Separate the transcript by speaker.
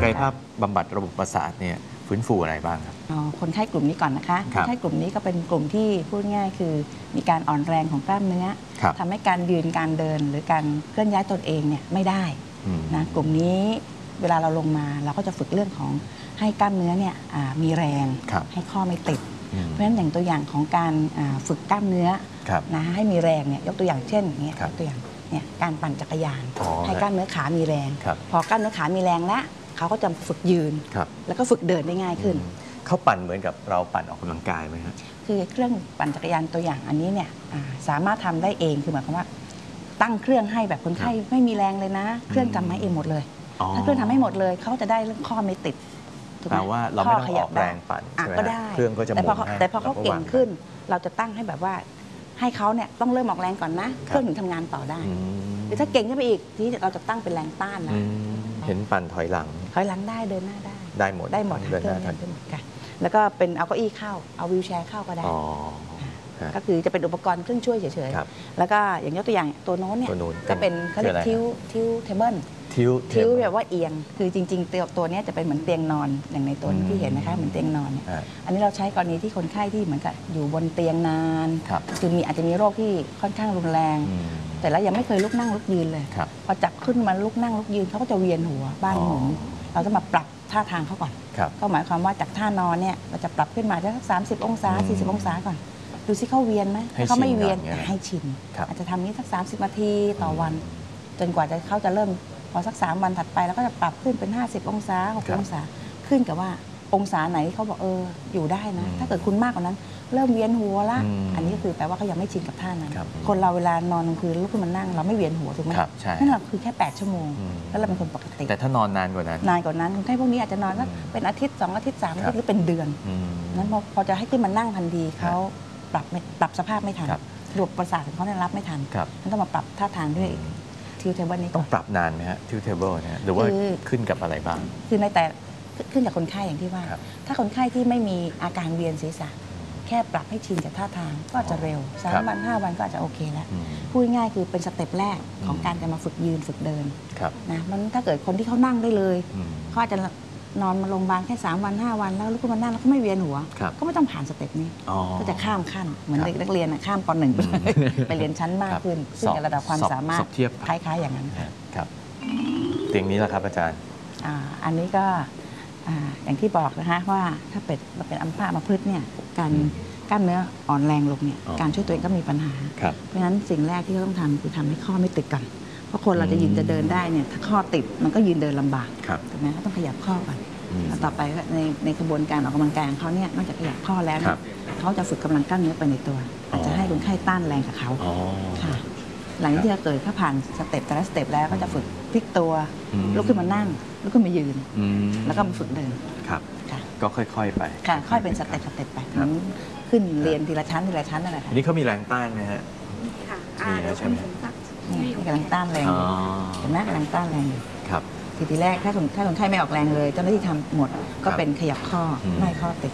Speaker 1: กายภาพบำบัดระบบประสาทเนี่ยฟื้นฟูอะไรบ้างครับ
Speaker 2: คนไข้กลุ่มนี้ก่อนนะคะคนไข้กลุ่มนี้ก็เป็นกลุ่มที่พูดง่ายคือมีการอ่อนแรงของกล้ามเนื้อทำให้การยืนการเดินหรือการเคลื่อนย้ายตนเองเนี่ยไม่ได้นะกลุ่มนี้เวลาเราลงมาเราก็จะฝึกเรื่องของให้กล้ามเนื้อเนี่ยมีแรงให้ข้อไม่ติดเพราะฉะนั้นอย่างตัวอย่างของการฝึกกล้ามเนื้อนะให้มีแรงเนี่ยยกตัวอย่างเช่นเนี่ยตัวอย่างเนี่ยการปั่นจักรยานให้กล้ามเนื้อขามีแรงพอกล้ามเนื้อขามีแรงแล้วเขาก็จะฝึกยืนแล้วก็ฝึกเดินได้ง่ายขึ้น
Speaker 1: เขาปั่นเหมือนกับเราปั่นออกกำลังกายไหมครับ
Speaker 2: คือเครื่องปั่นจักรยานตัวอย่างอันนี้เนี่ยสามารถทำได้เองคือหมายความว่าตั้งเครื่องให้แบบคนไข้ไม่มีแรงเลยนะเครื่องทำให้เองหมดเลยถ้าเครื่องทำให้หมดเลยเขาจะได้เรื่องข้อไม่ติด
Speaker 1: แปลว่าเราไม่ต้องออกแรงปั่นใช่ไหมเครื่องก็จะหมุนให้
Speaker 2: แต่พอเขาเก่งขึ้นเราจะตั้งให้แบบว่าให้เขาเนี่ยต้องเริ่มออกแรงก่อนนะเครื่องถึงทำงานต่อได้หรือถ้าเก่งขึ้นไปอีกที่เราจะตั้งเป็นแรงต้านนะ
Speaker 1: เห็นปั่นถอยหลัง
Speaker 2: ได้เดินหน้า
Speaker 1: ได้หมด
Speaker 2: เดินหน้าได้หมดค่ะแล้วก็เป็นเอาเก้าอี้เข้าเอาวีลแชร์เข้าก็ได้ก็คือจะเป็นอุปกรณ์เครื่องช่วยเฉยๆแล้วก็อย่างยกตัวอย่างตัวโน้นเนี่ยจะเป็นเขาเรียกทิวเทเบิลทิวแบบว่าเอียงคือจริงๆตัวนี้จะเป็นเหมือนเตียงนอนอย่างในตัวที่เห็นนะคะเหมือนเตียงนอนเนี่ยอันนี้เราใช้กรณีที่คนไข้ที่เหมือนกับอยู่บนเตียงนานคืออาจจะมีโรคที่ค่อนข้างรุนแรงแต่แล้วยังไม่เคยลุกนั่งลุกยืนเลยพอจับขึ้นมาลุกนั่งลุกยืนเขาก็จะเวียนหัวบ้านหมุนเราจะมาปรับท่าทางเขาก่อนก็หมายความว่าจากท่านอนเนี่ยเราจะปรับขึ้นมาสัก30 องศา40 องศาก่อนดูซิเขาเวียนไหมเขาไม่เวียนให้ชินอาจจะทำนี้สัก30 นาทีต่อวันจนกว่าเขาจะเริ่มพอสัก3 วันถัดไปแล้วก็จะปรับขึ้นเป็น50 องศา60 องศาขึ้นกับว่าองศาไหนเขาบอกอยู่ได้นะถ้าเกิดคุณมากกว่านั้นเริ่มเวียนหัวละอันนี้ก็คือแปลว่าเขายังไม่ชินกับท่านั้นคนเราเวลานอนกลางคืนลุกขึ้นมานั่งเราไม่เวียนหัวถูกไหมนั่นเราคือแค่8 ชั่วโมงแล้วเราเป็นคนปกติ
Speaker 1: แต่ถ้านอนนานกว่านั้น
Speaker 2: คนไข้พวกนี้อาจจะนอนเป็นอาทิตย์2 อาทิตย์3 อาทิตย์หรือเป็นเดือนนั้นพอจะให้ขึ้นมานั่งทันทีเขาปรับสภาพไม่ทันระบบประสาทของเขารับไม่ทันนั้นต้องมาปรับท่าทางด้วยทิวเทเบิลนี้
Speaker 1: ต้องปรับนานไหมฮะทิวเทเบิลเนี่ยหรือว่าขึ้นกับอะไรบ้าง
Speaker 2: คือในแต่ขึ้นจากคนไข้อย่างที่ว่าถ้าคนไข้ที่ไม่มีอาการเวียนศีรษะแค่ปรับให้ชินกับท่าทางก็จะเร็ว3 วัน 5 วันก็อาจจะโอเคแล้วพูดง่ายคือเป็นสเต็ปแรกของการจะมาฝึกยืนฝึกเดินนะมันถ้าเกิดคนที่เขานั่งได้เลยเขาอาจจะนอนมาโรงพยาบาลแค่3 วัน 5 วันแล้วลุกขึ้นมานั่งแล้วก็ไม่เวียนหัวก็ไม่ต้องผ่านสเต็ปนี้ก็จะข้ามขั้นเหมือนเด็กนักเรียนข้ามป .1 ไปเลยไปเรียนชั้นมากขึ้นซึ่งระดับความสามารถคล้ายๆอย่างนั้น
Speaker 1: ครับเตียงนี้แหละครับอาจารย์
Speaker 2: อันนี้ก็อย่างที่บอกนะคะว่าถ้าเป็นอัมพาตพฤกษ์เนี่ยการกล้ามเนื้ออ่อนแรงลงเนี่ยการช่วยตัวเองก็มีปัญหาเพราะฉะนั้นสิ่งแรกที่เขาต้องทำคือทำให้ข้อไม่ติดกันเพราะคนเราจะยืนจะเดินได้เนี่ยถ้าข้อติดมันก็ยืนเดินลำบากถูกไหมเขาต้องขยับข้อก่อนต่อไปในกระบวนการออกกำลังกายของเขาเนี่ยนอกจากขยับข้อแล้วเขาจะฝึกกำลังกล้ามเนื้อไปในตัวอาจจะให้คนไข้ต้านแรงกับเขาค่ะหลังที่จะเกิดถ้าผ่านสเต็ปแต่ละสเต็ปแล้วก็จะฝึกพลิกตัวลุกขึ้นมานั่งลุกขึ้นมายืนแล้วก็มาฝึกเดิน
Speaker 1: ครับก็ค่อยๆไป
Speaker 2: ค่ะค่อยเป็นสเต็ปไปขึ้นเรียนทีละชั้นนั่นแหละค่ะ
Speaker 1: นี่เขามีแรงต้านไหมฮะ
Speaker 3: มี
Speaker 1: ใช่ไหม
Speaker 2: นี่กำลังต้านแรงเห็นไหมกำลังต้านแรงอยู่
Speaker 1: ครับ
Speaker 2: ทีแรกถ้าคนไข้ไม่ออกแรงเลยเจ้าหน้าที่ทำหมดก็เป็นขยับข้อไม่ข้อติด